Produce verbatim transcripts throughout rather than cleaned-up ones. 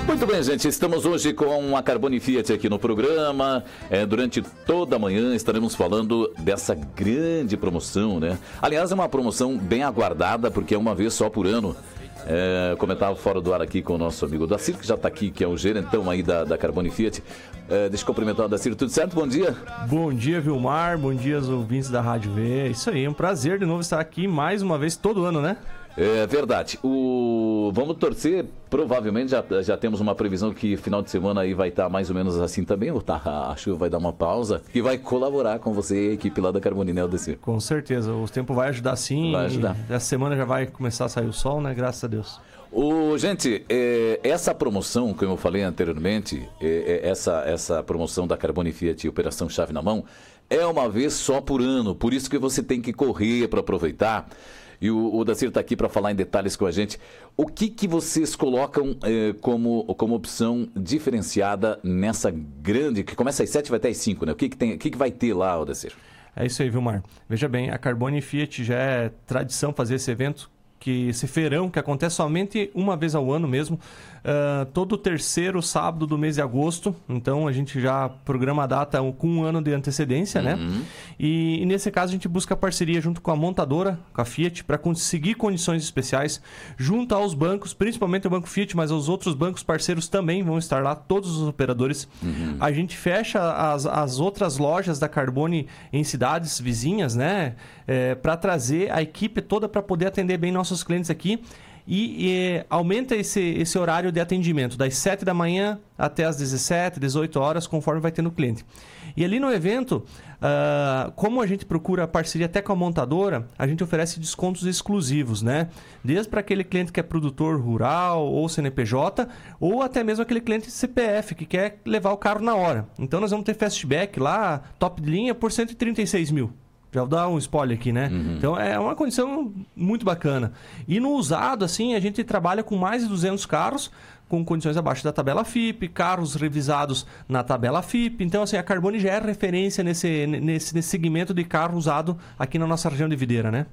Muito bem, gente, estamos hoje com a Carbone Fiat aqui no programa. É, durante toda a manhã estaremos falando dessa grande promoção, né? Aliás, é uma promoção bem aguardada, porque é uma vez só por ano. É, comentava fora do ar aqui com o nosso amigo Dacir, que já está aqui, que é o gerentão aí da, da Carbone Fiat. É, deixa eu cumprimentar o Dacir, tudo certo? Bom dia. Bom dia, Vilmar, bom dia aos ouvintes da Rádio V. É isso aí, é um prazer de novo estar aqui mais uma vez todo ano, né? É verdade. O... Vamos torcer, provavelmente já, já temos uma previsão que final de semana aí vai estar mais ou menos assim também, ou tá, a chuva vai dar uma pausa, que vai colaborar com você e a equipe lá da Carbone, né, Aldecir? Com certeza, o tempo vai ajudar sim. Vai ajudar. Essa semana já vai começar a sair o sol, né, graças a Deus. O, gente, é, essa promoção, como eu falei anteriormente, é, é, essa, essa promoção da Carbone Fiat Operação Chave na Mão, é uma vez só por ano, por isso que você tem que correr para aproveitar. E o, o Dacir está aqui para falar em detalhes com a gente. O que, que vocês colocam eh, como, como opção diferenciada nessa grande, que começa às sete e vai até às cinco, né? O que, que, tem, o que, que vai ter lá, Dacir? É isso aí, Vilmar. Veja bem, a Carbone Fiat já é tradição fazer esse evento, que esse feirão que acontece somente uma vez ao ano mesmo, uh, todo terceiro sábado do mês de agosto. Então a gente já programa a data com um ano de antecedência, uhum. né? E, e nesse caso a gente busca parceria junto com a montadora, com a Fiat, para conseguir condições especiais junto aos bancos, principalmente o Banco Fiat, mas os outros bancos parceiros também vão estar lá, todos os operadores. Uhum. A gente fecha as, as outras lojas da Carbone em cidades vizinhas, né? É, para trazer a equipe toda para poder atender bem nossos clientes aqui e, e aumenta esse, esse horário de atendimento das sete da manhã até as dezessete, dezoito horas, conforme vai tendo cliente. E ali no evento, uh, como a gente procura parceria até com a montadora, a gente oferece descontos exclusivos, né? Desde para aquele cliente que é produtor rural ou C N P J, ou até mesmo aquele cliente C P F que quer levar o carro na hora. Então nós vamos ter fastback lá, top de linha, por cento e trinta e seis mil. Já vou dar um spoiler aqui, né? Uhum. Então é uma condição muito bacana. E no usado, assim, a gente trabalha com mais de duzentos carros, com condições abaixo da tabela F I P, carros revisados na tabela F I P. Então, assim, a Carbone já é referência nesse, nesse, nesse segmento de carro usado aqui na nossa região de Videira, né?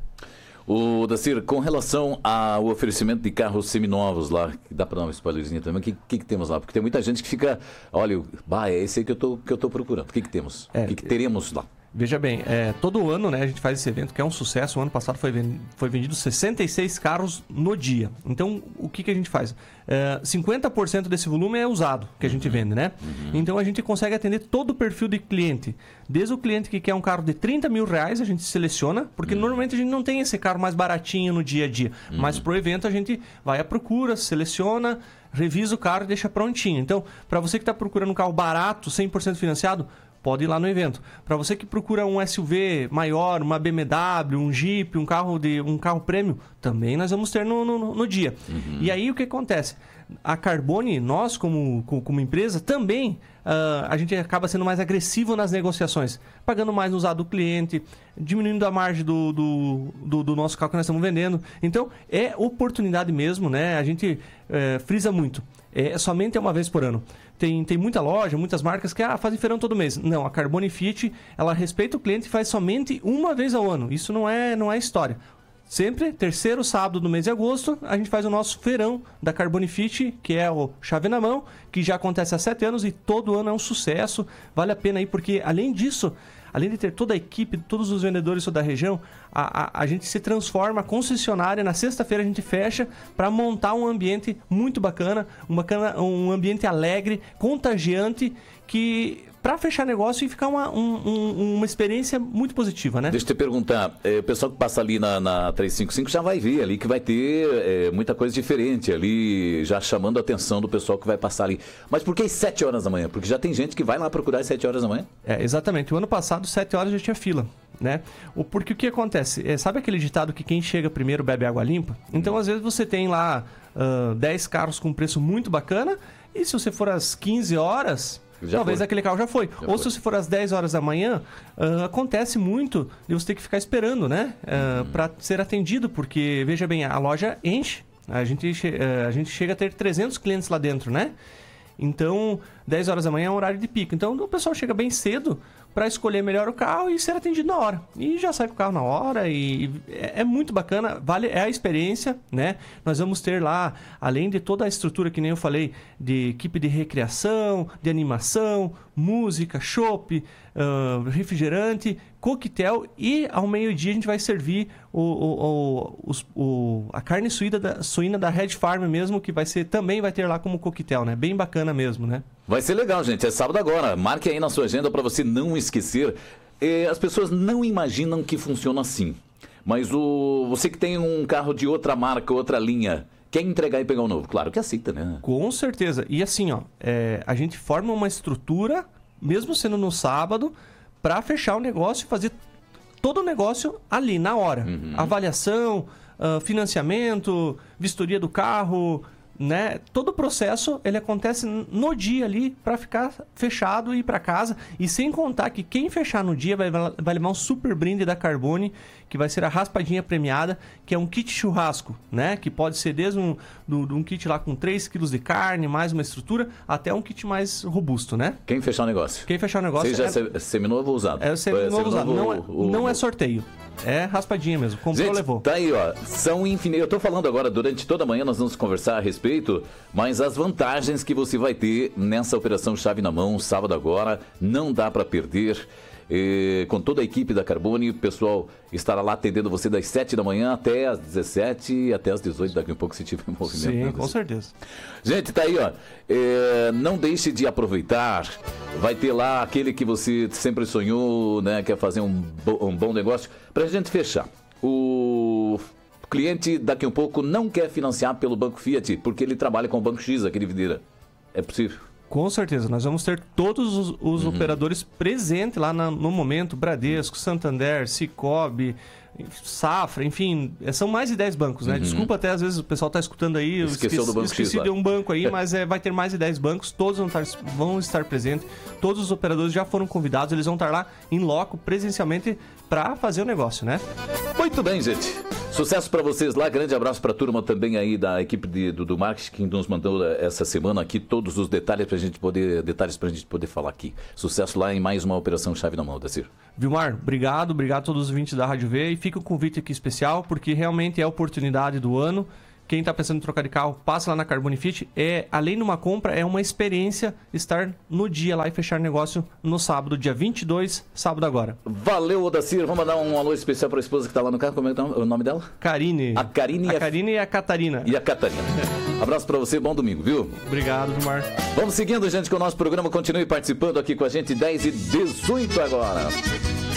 O Dacir, com relação ao oferecimento de carros seminovos lá, dá para dar uma spoilerzinha também, o que, que, que temos lá? Porque tem muita gente que fica, olha, bah, é esse aí que eu tô, que eu tô procurando. O que, que temos? É, o que, que teremos lá? Veja bem, é, todo ano, né, a gente faz esse evento que é um sucesso. O ano passado foi, foi vendido sessenta e seis carros no dia. Então, o que, que a gente faz? É, cinquenta por cento desse volume é usado que a gente vende, né? Uhum. Então, a gente consegue atender todo o perfil de cliente. Desde o cliente que quer um carro de trinta mil reais, a gente seleciona, porque uhum. normalmente a gente não tem esse carro mais baratinho no dia a dia. Uhum. Mas pro evento a gente vai à procura, seleciona, revisa o carro e deixa prontinho. Então, para você que está procurando um carro barato, cem por cento financiado, pode ir lá no evento. Para você que procura um S U V maior, uma B M W, um Jeep, um carro de um carro premium, também nós vamos ter no, no, no dia. Uhum. E aí o que acontece? A Carbone, nós como, como empresa, também uh, a gente acaba sendo mais agressivo nas negociações, pagando mais no usado do cliente, diminuindo a margem do, do, do, do nosso carro que nós estamos vendendo. Então, é oportunidade mesmo, né? A gente uh, frisa muito. É somente uma vez por ano. Tem, tem muita loja, muitas marcas que ah, fazem feirão todo mês. Não, a Carbone Fiat, ela respeita o cliente e faz somente uma vez ao ano. Isso não é, não é história. Sempre, terceiro sábado do mês de agosto, a gente faz o nosso feirão da Carbone Fiat, que é o Chave na Mão, que já acontece há sete anos e todo ano é um sucesso. Vale a pena aí, porque além disso, além de ter toda a equipe, todos os vendedores da região, a, a, a gente se transforma a concessionária. Na sexta-feira a gente fecha para montar um ambiente muito bacana, uma, um ambiente alegre, contagiante, que para fechar negócio e ficar uma, um, um, uma experiência muito positiva, né? Deixa eu te perguntar, é, o pessoal que passa ali na, na trezentos e cinquenta e cinco já vai ver ali que vai ter é, muita coisa diferente ali, já chamando a atenção do pessoal que vai passar ali. Mas por que às sete horas da manhã? Porque já tem gente que vai lá procurar às sete horas da manhã? É, exatamente. O ano passado, sete horas já tinha fila, né? O, porque o que acontece? É, sabe aquele ditado que quem chega primeiro bebe água limpa? Então, hum. às vezes, você tem lá uh, dez carros com preço muito bacana e se você for às quinze horas... Já Talvez foi. aquele carro já foi. Já Ou foi. se for às dez horas da manhã, uh, acontece muito de você ter que ficar esperando, né? Uh, uhum. Para ser atendido, porque, veja bem, a loja enche. A gente, uh, a gente chega a ter trezentos clientes lá dentro, né? Então, dez horas da manhã é um horário de pico. Então, o pessoal chega bem cedo, para escolher melhor o carro e ser atendido na hora. E já sai com o carro na hora e é, é muito bacana, vale, é a experiência, né? Nós vamos ter lá, além de toda a estrutura que nem eu falei, de equipe de recreação, de animação, música, chopp, uh, refrigerante, coquetel e ao meio-dia a gente vai servir o, o, o, os, o, a carne suína da, suína da Red Farm mesmo, que vai ser, também vai ter lá como coquetel, né? Bem bacana mesmo, né? Vai ser legal, gente. É sábado agora. Marque aí na sua agenda para você não esquecer. É, as pessoas não imaginam que funciona assim. Mas o você que tem um carro de outra marca, outra linha, quer entregar e pegar um novo? Claro que aceita, né? Com certeza. E assim, ó, é, a gente forma uma estrutura, mesmo sendo no sábado, para fechar o negócio e fazer todo o negócio ali, na hora. Uhum. Avaliação, uh, financiamento, vistoria do carro, né? Todo o processo ele acontece no dia ali para ficar fechado e ir para casa. E sem contar que quem fechar no dia vai, vai levar um super brinde da Carbone, que vai ser a raspadinha premiada, que é um kit churrasco, né? Que pode ser desde um, do, um kit lá com três quilos de carne, mais uma estrutura, até um kit mais robusto, né? Quem fechar o negócio? Quem fechar o negócio... Seja é seminovo ou usado? É o seminovo, é, usado. Não, é, o... não é sorteio. É raspadinha mesmo. Comprou, gente, levou. Tá aí, ó. São infinitas. Eu tô falando agora, durante toda a manhã nós vamos conversar a respeito, mas as vantagens que você vai ter nessa operação Chave na Mão, sábado agora, não dá para perder. E, com toda a equipe da Carbone, o pessoal estará lá atendendo você das sete da manhã até as dezessete e até as dezoito, daqui a pouco se tiver movimento. Sim, com certeza. Gente, tá aí, ó. É, não deixe de aproveitar. Vai ter lá aquele que você sempre sonhou, né? Quer fazer um, bo- um bom negócio. Pra gente fechar. O cliente daqui a um pouco não quer financiar pelo Banco Fiat, porque ele trabalha com o Banco X, aquele Videira. É possível? Com certeza, nós vamos ter todos os, os uhum. operadores presentes lá na, no momento, Bradesco, Santander, Sicoob, Safra, enfim, são mais de dez bancos, né? Uhum. Desculpa até, às vezes o pessoal está escutando aí, eu Esqueceu esqueci, do banco esqueci X, de um banco aí, mas é, vai ter mais de dez bancos, todos vão estar, vão estar presentes, todos os operadores já foram convidados, eles vão estar lá em loco, presencialmente, para fazer o negócio, né? Muito bem, gente. Sucesso para vocês lá, grande abraço para a turma também aí da equipe de, do, do marketing que nos mandou essa semana aqui todos os detalhes para a gente poder detalhes para a gente poder falar aqui. Sucesso lá em mais uma operação Chave na Mão, Dacir. Vilmar, obrigado, obrigado a todos os ouvintes da Rádio V e fica o convite aqui especial porque realmente é a oportunidade do ano. Quem está pensando em trocar de carro, passa lá na Carbone Fiat. É, além de uma compra, é uma experiência estar no dia lá e fechar negócio no sábado, dia vinte e dois, sábado agora. Valeu, Odacir. Vamos mandar um alô especial para a esposa que está lá no carro. Como é que tá o nome dela? Karine. A Karine a e a... Karine e a Catarina. E a Catarina. Abraço para você, bom domingo, viu? Obrigado, Vilmar. Vamos seguindo, gente, com o nosso programa. Continue participando aqui com a gente, dez e dezoito agora.